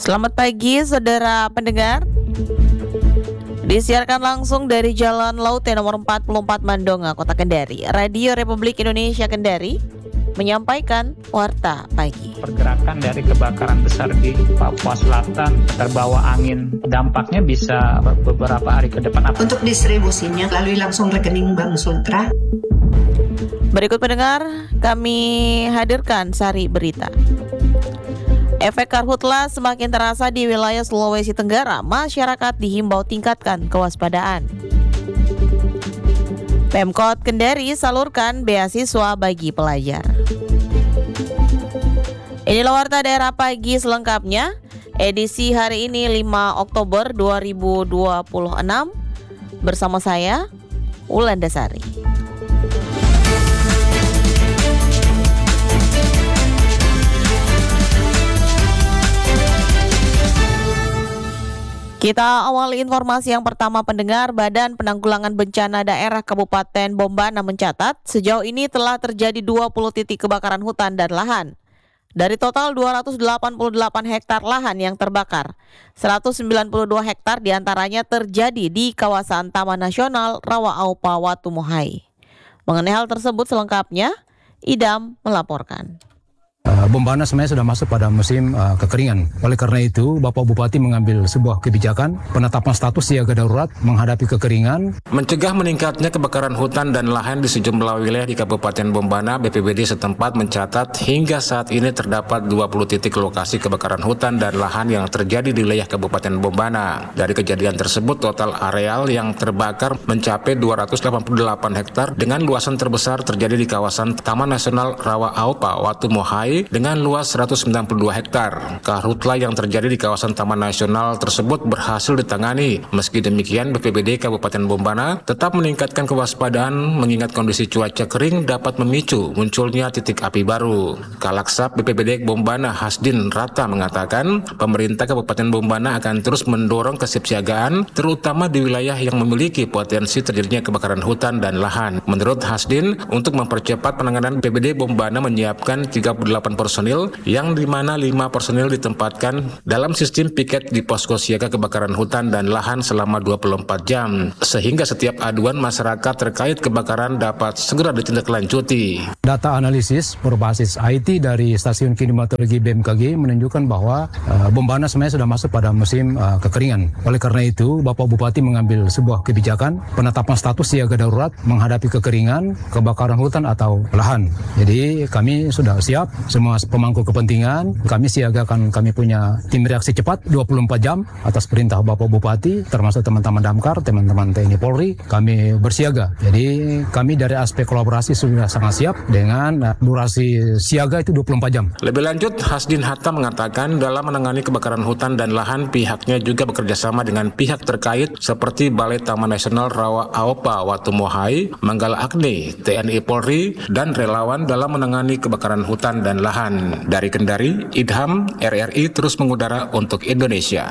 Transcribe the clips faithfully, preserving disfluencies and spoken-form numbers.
Selamat pagi saudara pendengar. Disiarkan langsung dari Jalan Laut nomor empat puluh empat Mandonga, Kota Kendari. Radio Republik Indonesia Kendari menyampaikan Warta Pagi. Pergerakan dari kebakaran besar di Papua Selatan terbawa angin. Dampaknya bisa beberapa hari ke depan. Untuk distribusinya lalui langsung rekening Bank Sultra. Berikut pendengar, kami hadirkan sari berita. Efek karhutla semakin terasa di wilayah Sulawesi Tenggara. Masyarakat dihimbau tingkatkan kewaspadaan. Pemkot Kendari salurkan beasiswa bagi pelajar. Inilah Warta Daerah Pagi selengkapnya. Edisi hari ini lima Oktober dua ribu dua puluh enam. Bersama saya, Wulandasari. Kita awali informasi yang pertama pendengar. Badan Penanggulangan Bencana Daerah Kabupaten Bombana mencatat sejauh ini telah terjadi dua puluh titik kebakaran hutan dan lahan. Dari total dua ratus delapan puluh delapan hektar lahan yang terbakar, seratus sembilan puluh dua hektar diantaranya terjadi di kawasan Taman Nasional Rawa Aupa Watumohai. Mengenai hal tersebut selengkapnya, Idam melaporkan. Uh, Bombana sebenarnya sudah masuk pada musim uh, kekeringan. Oleh karena itu, Bapak Bupati mengambil sebuah kebijakan penetapan status siaga darurat menghadapi kekeringan. Mencegah meningkatnya kebakaran hutan dan lahan di sejumlah wilayah di Kabupaten Bombana, B P B D setempat mencatat hingga saat ini terdapat dua puluh titik lokasi kebakaran hutan dan lahan yang terjadi di wilayah Kabupaten Bombana. Dari kejadian tersebut, total areal yang terbakar mencapai dua ratus delapan puluh delapan hektar dengan luasan terbesar terjadi di kawasan Taman Nasional Rawa Aupa Watumohai dengan luas seratus sembilan puluh dua hektar. Karhutla yang terjadi di kawasan Taman Nasional tersebut berhasil ditangani. Meski demikian, B P B D Kabupaten Bombana tetap meningkatkan kewaspadaan mengingat kondisi cuaca kering dapat memicu munculnya titik api baru. Kalaksap B P B D Bombana Hasdin Rata mengatakan, pemerintah Kabupaten Bombana akan terus mendorong kesiapsiagaan terutama di wilayah yang memiliki potensi terjadinya kebakaran hutan dan lahan. Menurut Hasdin, untuk mempercepat penanganan, B P B D Bombana menyiapkan tiga puluh delapan personil yang dimana lima personil ditempatkan dalam sistem piket di posko siaga kebakaran hutan dan lahan selama dua puluh empat jam sehingga setiap aduan masyarakat terkait kebakaran dapat segera ditindaklanjuti. Data analisis berbasis I T dari Stasiun Klimatologi B M K G menunjukkan bahwa uh, Bombana sebenarnya sudah masuk pada musim uh, kekeringan. Oleh karena itu, Bapak Bupati mengambil sebuah kebijakan penetapan status siaga darurat menghadapi kekeringan, kebakaran hutan atau lahan. Jadi kami sudah siap. Semua pemangku kepentingan, kami siagakan, kami punya tim reaksi cepat dua puluh empat jam atas perintah Bapak Bupati, termasuk teman-teman Damkar, teman-teman T N I Polri, kami bersiaga. Jadi kami dari aspek kolaborasi sudah sangat siap dengan durasi siaga itu dua puluh empat jam. Lebih lanjut, Hasdin Hatta mengatakan dalam menangani kebakaran hutan dan lahan, pihaknya juga bekerjasama dengan pihak terkait seperti Balai Taman Nasional Rawa Aupa Watumohai, Manggala Agni, T N I Polri, dan relawan dalam menangani kebakaran hutan dan lahan. Dari Kendari, Idham, R R I terus mengudara untuk Indonesia.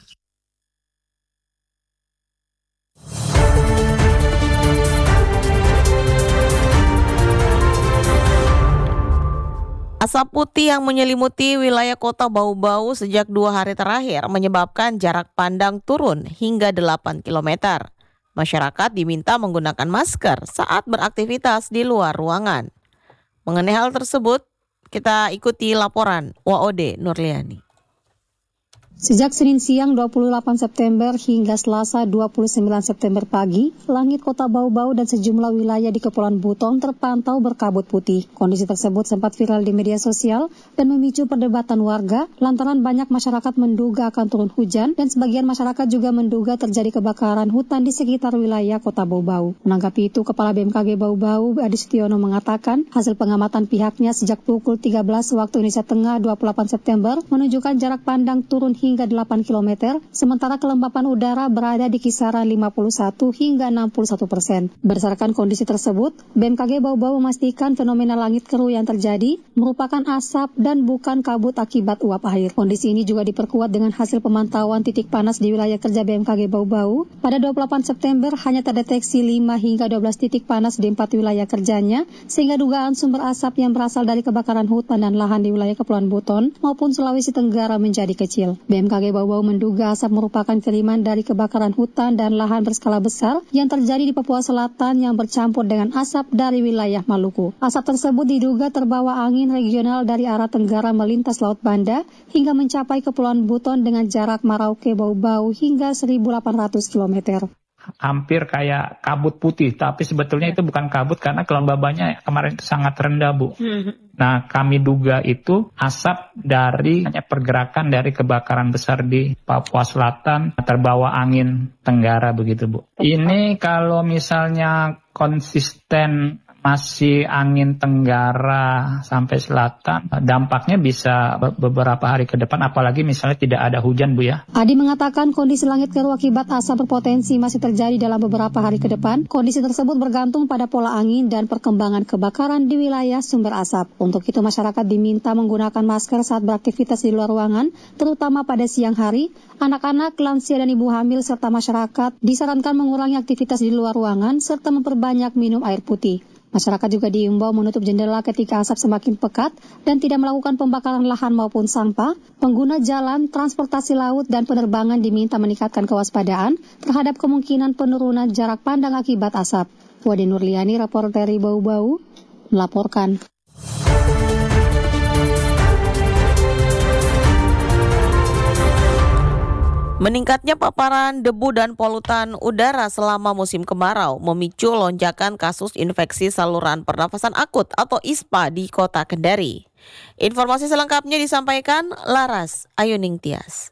Asap putih yang menyelimuti wilayah kota Bau-Bau sejak dua hari terakhir menyebabkan jarak pandang turun hingga delapan kilometer. Masyarakat diminta menggunakan masker saat beraktivitas di luar ruangan. Mengenai hal tersebut, kita ikuti laporan W O D Nurliani. Sejak Senin siang dua puluh delapan September hingga Selasa dua puluh sembilan September pagi, langit kota Bau-Bau dan sejumlah wilayah di Kepulauan Buton terpantau berkabut putih. Kondisi tersebut sempat viral di media sosial dan memicu perdebatan warga lantaran banyak masyarakat menduga akan turun hujan dan sebagian masyarakat juga menduga terjadi kebakaran hutan di sekitar wilayah kota Bau-Bau. Menanggapi itu, Kepala B M K G Bau-Bau Adi Setiono mengatakan hasil pengamatan pihaknya sejak pukul tiga belas waktu Indonesia Tengah dua puluh delapan September menunjukkan jarak pandang turun hingga delapan kilometer, sementara kelembapan udara berada di kisaran lima puluh satu hingga enam puluh satu persen. Berdasarkan kondisi tersebut, B M K G Bau-Bau memastikan fenomena langit keruh yang terjadi merupakan asap dan bukan kabut akibat uap air. Kondisi ini juga diperkuat dengan hasil pemantauan titik panas di wilayah kerja B M K G Bau-Bau. Pada dua puluh delapan September hanya terdeteksi lima hingga dua belas titik panas di empat wilayah kerjanya, sehingga dugaan sumber asap yang berasal dari kebakaran hutan dan lahan di wilayah Kepulauan Buton maupun Sulawesi Tenggara menjadi kecil. B B M K G Bau-Bau menduga asap merupakan kiriman dari kebakaran hutan dan lahan berskala besar yang terjadi di Papua Selatan yang bercampur dengan asap dari wilayah Maluku. Asap tersebut diduga terbawa angin regional dari arah tenggara melintas Laut Banda hingga mencapai Kepulauan Buton dengan jarak Merauke Bau-Bau hingga seribu delapan ratus kilometer. Hampir kayak kabut putih, tapi sebetulnya itu bukan kabut karena kelembabannya kemarin itu sangat rendah, Bu. Nah, kami duga itu asap dari hanya pergerakan dari kebakaran besar di Papua Selatan terbawa angin tenggara begitu, Bu. Ini kalau misalnya konsisten masih angin tenggara sampai selatan, dampaknya bisa beberapa hari ke depan, apalagi misalnya tidak ada hujan, Bu ya. Adi mengatakan kondisi langit keruh akibat asap berpotensi masih terjadi dalam beberapa hari ke depan. Kondisi tersebut bergantung pada pola angin dan perkembangan kebakaran di wilayah sumber asap. Untuk itu masyarakat diminta menggunakan masker saat beraktivitas di luar ruangan, terutama pada siang hari. Anak-anak, lansia dan ibu hamil serta masyarakat disarankan mengurangi aktivitas di luar ruangan serta memperbanyak minum air putih. Masyarakat juga diimbau menutup jendela ketika asap semakin pekat dan tidak melakukan pembakaran lahan maupun sampah. Pengguna jalan, transportasi laut, dan penerbangan diminta meningkatkan kewaspadaan terhadap kemungkinan penurunan jarak pandang akibat asap. Wade Nurliani, reporter Bau-Bau, melaporkan. Meningkatnya paparan debu dan polutan udara selama musim kemarau memicu lonjakan kasus infeksi saluran pernafasan akut atau I S P A di Kota Kendari. Informasi selengkapnya disampaikan Laras Ayuning Tias.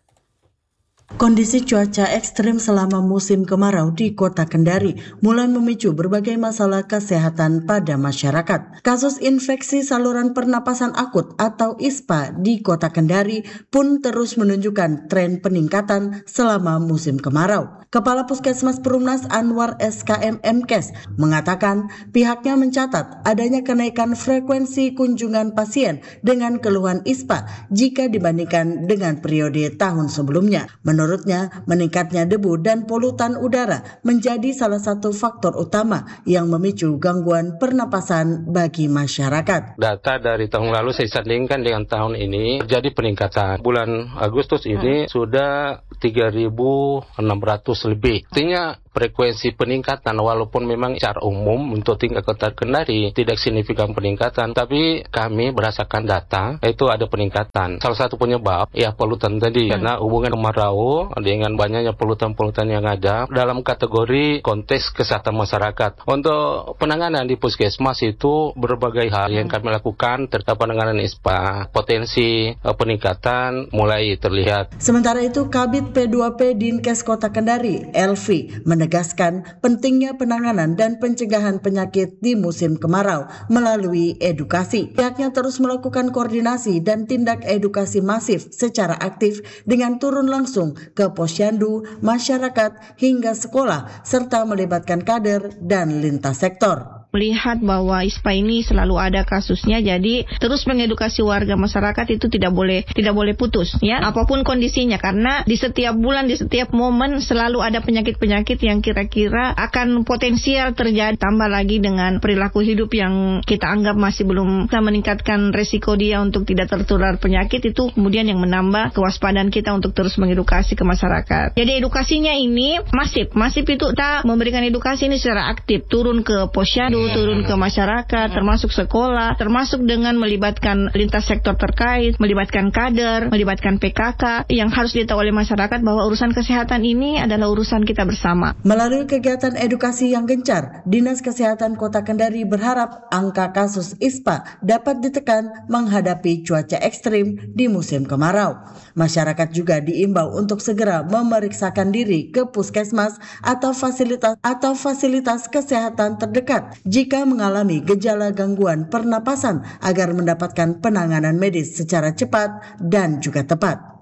Kondisi cuaca ekstrim selama musim kemarau di Kota Kendari mulai memicu berbagai masalah kesehatan pada masyarakat. Kasus infeksi saluran pernapasan akut atau I S P A di Kota Kendari pun terus menunjukkan tren peningkatan selama musim kemarau. Kepala Puskesmas Perumnas Anwar S K M Mkes mengatakan pihaknya mencatat adanya kenaikan frekuensi kunjungan pasien dengan keluhan I S P A jika dibandingkan dengan periode tahun sebelumnya. Menurutnya, meningkatnya debu dan polutan udara menjadi salah satu faktor utama yang memicu gangguan pernapasan bagi masyarakat. Data dari tahun lalu saya sandingkan dengan tahun ini terjadi peningkatan. Bulan Agustus ini hmm. sudah tiga ribu enam ratus lebih. Artinya frekuensi peningkatan walaupun memang secara umum untuk tingkat Kota Kendari tidak signifikan peningkatan, tapi kami berdasarkan data itu ada peningkatan. Salah satu penyebab ya polutan tadi, hmm. karena hubungan kemarau dengan banyaknya polutan-polutan yang ada dalam kategori konteks kesehatan masyarakat. Untuk penanganan di Puskesmas itu berbagai hal yang kami lakukan terkait penanganan I S P A. Potensi uh, peningkatan mulai terlihat. Sementara itu Kabid P dua P Dinkes Kota Kendari, Elvi, menegaskan pentingnya penanganan dan pencegahan penyakit di musim kemarau melalui edukasi. Pihaknya terus melakukan koordinasi dan tindak edukasi masif secara aktif dengan turun langsung ke posyandu, masyarakat, hingga sekolah, serta melibatkan kader dan lintas sektor. Melihat bahwa I S P A ini selalu ada kasusnya, jadi terus mengedukasi warga masyarakat itu tidak boleh tidak boleh putus ya, apapun kondisinya, karena di setiap bulan, di setiap momen selalu ada penyakit-penyakit yang kira-kira akan potensial terjadi, tambah lagi dengan perilaku hidup yang kita anggap masih belum bisa meningkatkan resiko dia untuk tidak tertular penyakit, itu kemudian yang menambah kewaspadaan kita untuk terus mengedukasi ke masyarakat. Jadi edukasinya ini masif, masif itu kita memberikan edukasi ini secara aktif, turun ke posyandu, turun ke masyarakat, termasuk sekolah, termasuk dengan melibatkan lintas sektor terkait, melibatkan kader, melibatkan P K K, yang harus ditahu oleh masyarakat bahwa urusan kesehatan ini adalah urusan kita bersama. Melalui kegiatan edukasi yang gencar, Dinas Kesehatan Kota Kendari berharap angka kasus I S P A dapat ditekan menghadapi cuaca ekstrim di musim kemarau. Masyarakat juga diimbau untuk segera memeriksakan diri ke puskesmas atau fasilitas atau fasilitas kesehatan terdekat jika mengalami gejala gangguan pernapasan agar mendapatkan penanganan medis secara cepat dan juga tepat.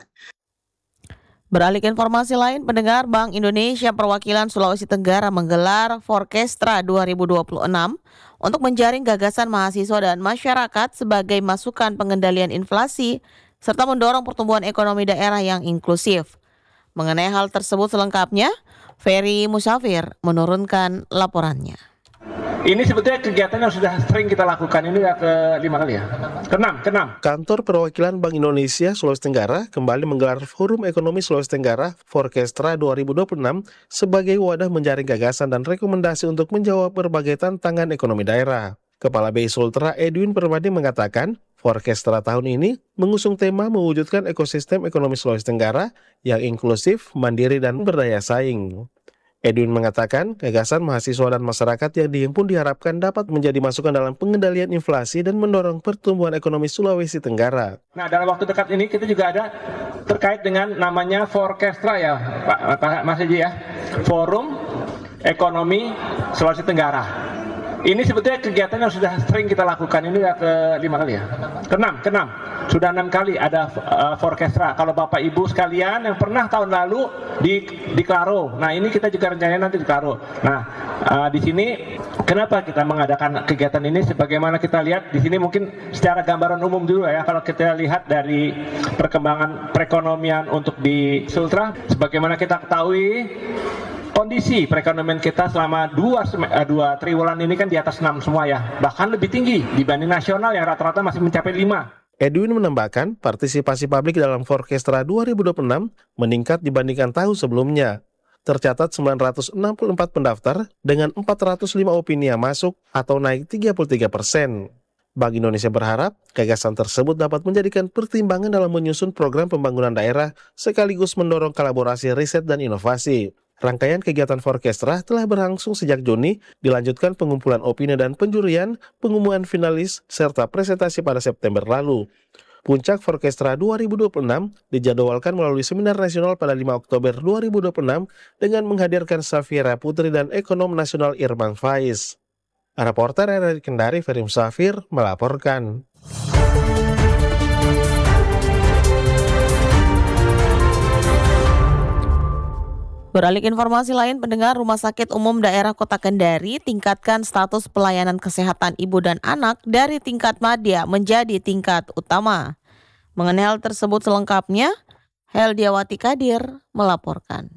Beralih ke informasi lain, pendengar, Bank Indonesia Perwakilan Sulawesi Tenggara menggelar Forkestra dua ribu dua puluh enam untuk menjaring gagasan mahasiswa dan masyarakat sebagai masukan pengendalian inflasi serta mendorong pertumbuhan ekonomi daerah yang inklusif. Mengenai hal tersebut selengkapnya, Ferry Musafir menurunkan laporannya. Ini sebetulnya kegiatan yang sudah sering kita lakukan, ini udah ke lima kali ya? Keenam, keenam. Kantor Perwakilan Bank Indonesia Sulawesi Tenggara kembali menggelar Forum Ekonomi Sulawesi Tenggara Forkestra dua ribu dua puluh enam sebagai wadah menjaring gagasan dan rekomendasi untuk menjawab berbagai tantangan ekonomi daerah. Kepala B I Sultra Edwin Permadi mengatakan, Forkestra tahun ini mengusung tema mewujudkan ekosistem ekonomi Sulawesi Tenggara yang inklusif, mandiri, dan berdaya saing. Edwin mengatakan, gagasan mahasiswa dan masyarakat yang dihimpun diharapkan dapat menjadi masukan dalam pengendalian inflasi dan mendorong pertumbuhan ekonomi Sulawesi Tenggara. Nah, dalam waktu dekat ini kita juga ada terkait dengan namanya Forkestra ya, Pak, Pak Mas Haji ya, Forum Ekonomi Sulawesi Tenggara. Ini sebetulnya kegiatan yang sudah sering kita lakukan, ini udah ke lima kali ya? Keenam, keenam. Sudah enam kali ada uh, Forkestra. Kalau Bapak Ibu sekalian yang pernah tahun lalu di di Klaro. Nah, ini kita juga rencananya nanti di Klaro. Nah, uh, di sini kenapa kita mengadakan kegiatan ini? Sebagaimana kita lihat di sini mungkin secara gambaran umum dulu ya. Kalau kita lihat dari perkembangan perekonomian untuk di Sultra, sebagaimana kita ketahui kondisi perekonomian kita selama dua, dua triwulan ini kan di atas enam semua ya. Bahkan lebih tinggi dibanding nasional yang rata-rata masih mencapai lima. Edwin menambahkan, partisipasi publik dalam Forkestra dua ribu dua puluh enam meningkat dibandingkan tahun sebelumnya. Tercatat sembilan ratus enam puluh empat pendaftar dengan empat ratus lima opini yang masuk atau naik tiga puluh tiga persen. Bank Indonesia berharap gagasan tersebut dapat menjadikan pertimbangan dalam menyusun program pembangunan daerah sekaligus mendorong kolaborasi riset dan inovasi. Rangkaian kegiatan Forkestra telah berlangsung sejak Juni, dilanjutkan pengumpulan opini dan penjurian, pengumuman finalis, serta presentasi pada September lalu. Puncak Forkestra dua ribu dua puluh enam dijadwalkan melalui seminar nasional pada lima Oktober dua ribu dua puluh enam dengan menghadirkan Safira Putri dan ekonom nasional Irman Faiz. Reporter R R I Kendari Ferim Safir melaporkan. Beralih ke informasi lain, pendengar, Rumah Sakit Umum Daerah Kota Kendari tingkatkan status pelayanan kesehatan ibu dan anak dari tingkat madya menjadi tingkat utama. Mengenai hal tersebut selengkapnya, Heldiawati Kadir melaporkan.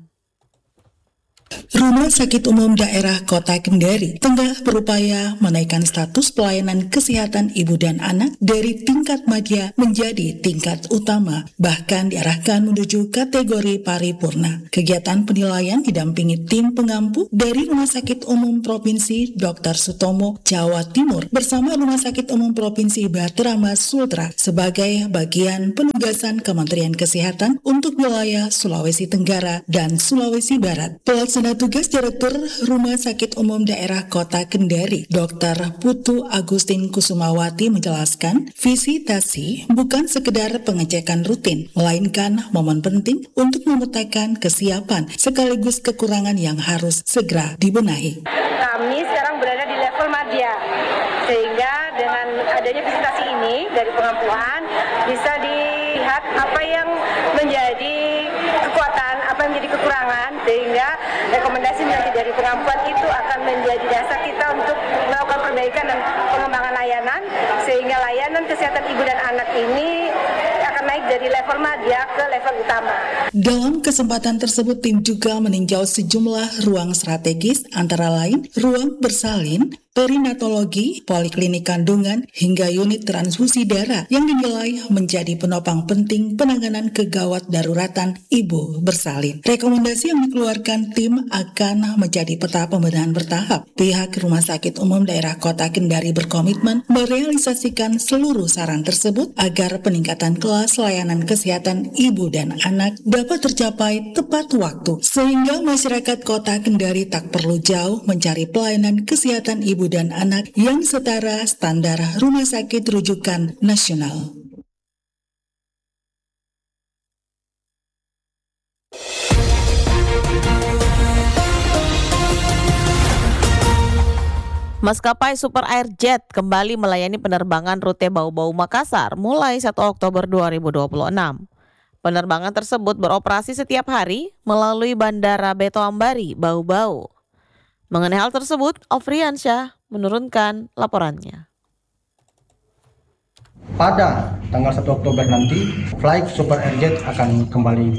Rumah Sakit Umum Daerah Kota Kendari tengah berupaya menaikkan status pelayanan kesehatan ibu dan anak dari tingkat madya menjadi tingkat utama, bahkan diarahkan menuju kategori paripurna. Kegiatan penilaian didampingi tim pengampu dari Rumah Sakit Umum Provinsi dokter Sutomo, Jawa Timur bersama Rumah Sakit Umum Provinsi Baterama Sultra sebagai bagian penugasan Kementerian Kesehatan untuk wilayah Sulawesi Tenggara dan Sulawesi Barat. Pelaksana tugas Direktur Rumah Sakit Umum Daerah Kota Kendari, dokter Putu Agustin Kusumawati menjelaskan, visitasi bukan sekedar pengecekan rutin, melainkan momen penting untuk memetakan kesiapan sekaligus kekurangan yang harus segera dibenahi. Kami sekarang berada di level madya, sehingga dengan adanya visitasi ini dari pengampuan bisa dilihat apa yang menjadi kekuatan, apa yang menjadi kekurangan, sehingga rekomendasi nanti dari pengampuan itu akan menjadi dasar kita untuk melakukan perbaikan dan pengembangan layanan, sehingga layanan kesehatan ibu dan anak ini akan naik dari level madya ke level utama. Dalam kesempatan tersebut, tim juga meninjau sejumlah ruang strategis, antara lain ruang bersalin, perinatologi, poliklinik kandungan, hingga unit transfusi darah yang dinilai menjadi penopang penting penanganan kegawat daruratan ibu bersalin. Rekomendasi yang dikeluarkan tim akan menjadi peta pembenahan bertahap. Pihak Rumah Sakit Umum Daerah Kota Kendari berkomitmen merealisasikan seluruh saran tersebut agar peningkatan kelas layanan kesehatan ibu dan anak dapat tercapai tepat waktu, sehingga masyarakat Kota Kendari tak perlu jauh mencari pelayanan kesehatan ibu dan anak yang setara standar rumah sakit rujukan nasional. Maskapai Super Air Jet kembali melayani penerbangan rute Bau-Bau Makassar mulai satu Oktober dua ribu dua puluh enam. Penerbangan tersebut beroperasi setiap hari melalui Bandara Beto Ambari, Bau-Bau. Mengenai hal tersebut, Ofriansyah menurunkan laporannya. Pada tanggal satu Oktober nanti, flight Super Air Jet akan kembali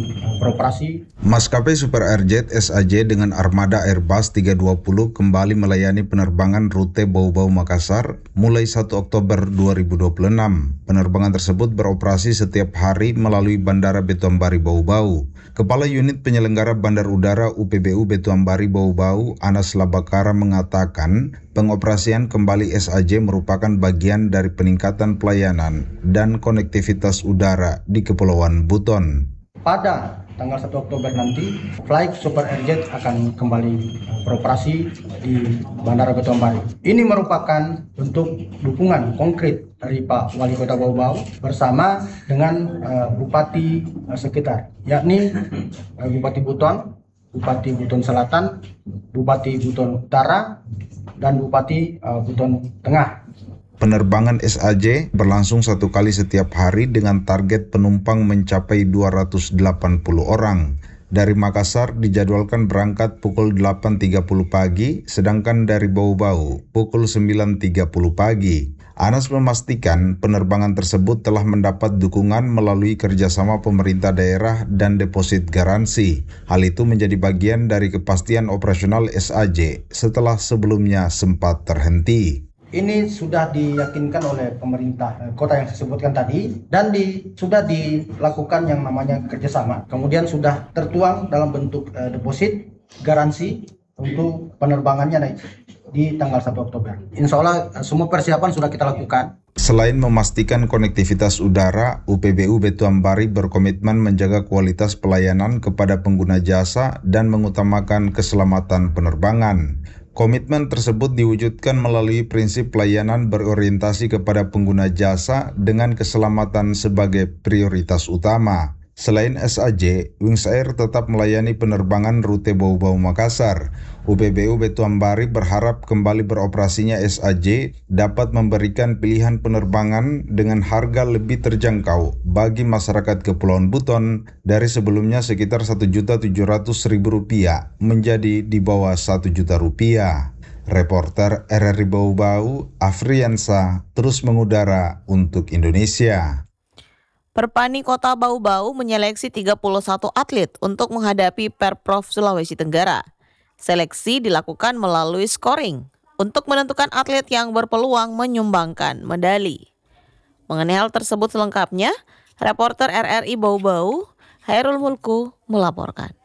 beroperasi. Maskapai Super Airjet S A J dengan armada Airbus tiga dua nol kembali melayani penerbangan rute Bau-Bau Makassar mulai satu Oktober dua ribu dua puluh enam. Penerbangan tersebut beroperasi setiap hari melalui Bandara Betuambari Bau-Bau. Kepala Unit Penyelenggara Bandar Udara U P B U Betuambari Bau-Bau, Anas Labakara mengatakan, pengoperasian kembali S A J merupakan bagian dari peningkatan pelayanan dan konektivitas udara di Kepulauan Buton. Pada tanggal satu Oktober nanti, Flight Super Airjet akan kembali beroperasi di Bandara Betuambari. Ini merupakan bentuk dukungan konkret dari Pak Wali Kota Bau-Bau bersama dengan uh, Bupati uh, sekitar, yakni uh, Bupati Buton, Bupati Buton Selatan, Bupati Buton Utara, dan Bupati uh, Buton Tengah. Penerbangan S A J berlangsung satu kali setiap hari dengan target penumpang mencapai dua ratus delapan puluh orang. Dari Makassar dijadwalkan berangkat pukul delapan tiga puluh pagi, sedangkan dari Bau-Bau pukul sembilan tiga puluh pagi. Anas memastikan penerbangan tersebut telah mendapat dukungan melalui kerjasama pemerintah daerah dan deposit garansi. Hal itu menjadi bagian dari kepastian operasional S A J setelah sebelumnya sempat terhenti. Ini sudah diyakinkan oleh pemerintah kota yang saya sebutkan tadi dan di, sudah dilakukan yang namanya kerjasama. Kemudian sudah tertuang dalam bentuk uh, deposit garansi untuk penerbangannya di tanggal satu Oktober. Insya Allah uh, semua persiapan sudah kita lakukan. Selain memastikan konektivitas udara, U P B U Betuambari berkomitmen menjaga kualitas pelayanan kepada pengguna jasa dan mengutamakan keselamatan penerbangan. Komitmen tersebut diwujudkan melalui prinsip pelayanan berorientasi kepada pengguna jasa dengan keselamatan sebagai prioritas utama. Selain S A J, Wings Air tetap melayani penerbangan rute Bau-Bau Makassar. U P B U Betuambari berharap kembali beroperasinya S A J dapat memberikan pilihan penerbangan dengan harga lebih terjangkau bagi masyarakat Kepulauan Buton dari sebelumnya sekitar satu juta tujuh ratus ribu rupiah menjadi di bawah satu juta rupiah. Reporter R R I Bau-Bau, Afriansa, terus mengudara untuk Indonesia. Perpani Kota Bau-Bau menyeleksi tiga puluh satu atlet untuk menghadapi Perprov Sulawesi Tenggara. Seleksi dilakukan melalui scoring untuk menentukan atlet yang berpeluang menyumbangkan medali. Mengenai hal tersebut selengkapnya, reporter R R I Bau-Bau, Hairul Mulku, melaporkan.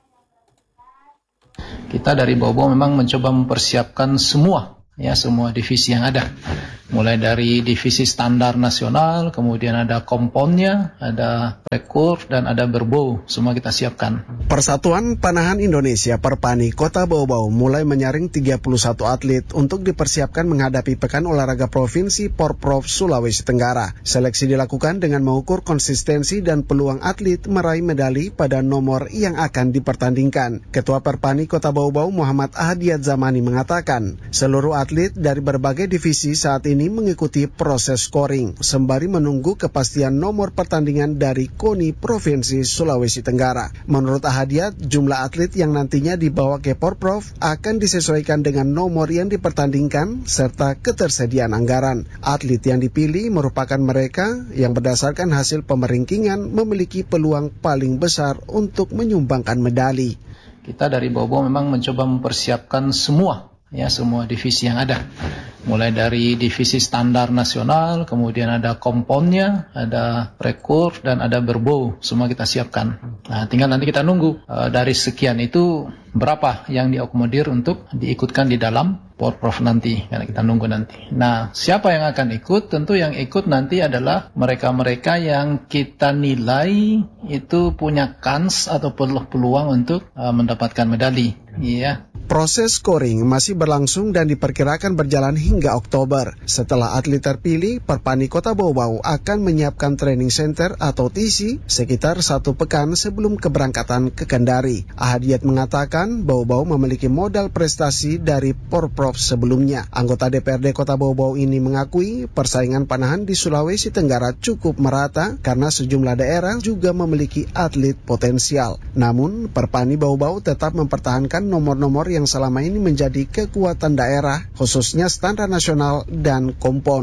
Kita dari Bau-Bau memang mencoba mempersiapkan semua ya semua divisi yang ada, mulai dari divisi standar nasional, kemudian ada komponnya, ada rekurv, dan ada berbau, semua kita siapkan. Persatuan Panahan Indonesia Perpani Kota Bau-Bau mulai menyaring tiga puluh satu atlet untuk dipersiapkan menghadapi Pekan Olahraga Provinsi Porprov Sulawesi Tenggara. Seleksi dilakukan dengan mengukur konsistensi dan peluang atlet meraih medali pada nomor yang akan dipertandingkan. Ketua Perpani Kota Bau-Bau Muhammad Ahdiat Zamani mengatakan, seluruh atlet dari berbagai divisi saat ini mengikuti proses scoring sembari menunggu kepastian nomor pertandingan dari KONI Provinsi Sulawesi Tenggara. Menurut Ahdiat, jumlah atlet yang nantinya dibawa ke Porprov akan disesuaikan dengan nomor yang dipertandingkan serta ketersediaan anggaran. Atlet yang dipilih merupakan mereka yang berdasarkan hasil pemeringkingan memiliki peluang paling besar untuk menyumbangkan medali. Kita dari Bau-Bau memang mencoba mempersiapkan semua ya semua divisi yang ada, mulai dari divisi standar nasional, kemudian ada komponnya, ada rekurv, dan ada berbau, semua kita siapkan. Nah, tinggal nanti kita nunggu e, dari sekian itu berapa yang diakomodir untuk diikutkan di dalam Porprov nanti, karena kita nunggu nanti. Nah, siapa yang akan ikut? Tentu yang ikut nanti adalah mereka-mereka yang kita nilai itu punya kans atau peluang untuk e, mendapatkan medali. Iya. Proses scoring masih berlangsung dan diperkirakan berjalan hingga Oktober. Setelah atlet terpilih, Perpani Kota Bau-Bau akan menyiapkan training center atau T C sekitar satu pekan sebelum keberangkatan ke Kendari. Ahdiat mengatakan Bau-Bau memiliki modal prestasi dari Porprov sebelumnya. Anggota D P R D Kota Bau-Bau ini mengakui persaingan panahan di Sulawesi Tenggara cukup merata karena sejumlah daerah juga memiliki atlet potensial. Namun, Perpani Bau-Bau tetap mempertahankan nomor-nomor yang selama ini menjadi kekuatan daerah, khususnya standar nasional dan kompon.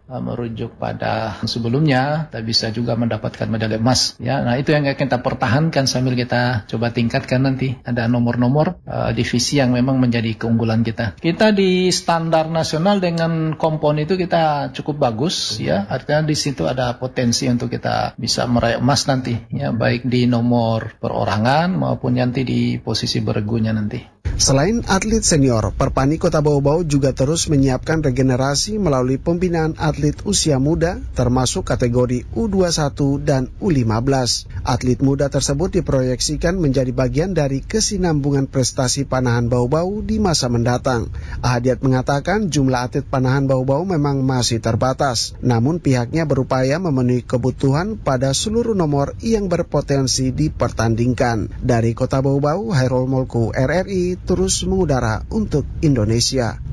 uh, merujuk pada sebelumnya, kita bisa juga mendapatkan medali emas. Ya, nah itu yang kita pertahankan sambil kita coba tingkatkan nanti. Ada nomor-nomor uh, divisi yang memang menjadi keunggulan kita. Kita di standar nasional dengan kompon itu kita cukup bagus, ya. Artinya di situ ada potensi untuk kita bisa meraih emas nanti, ya, baik di nomor perorangan maupun nanti di posisi bergunya nanti. Selain atlet senior, Perpani Kota Bau-Bau juga terus menyiapkan regenerasi melalui pembinaan atlet usia muda, termasuk kategori U dua puluh satu dan U lima belas. Atlet muda tersebut diproyeksikan menjadi bagian dari kesinambungan prestasi panahan Bau-Bau di masa mendatang. Ahadiat mengatakan jumlah atlet panahan Bau-Bau memang masih terbatas, namun pihaknya berupaya memenuhi kebutuhan pada seluruh nomor yang berpotensi dipertandingkan. Dari Kota Bau-Bau, Hairul Molku, R R I, terus mengudara untuk Indonesia.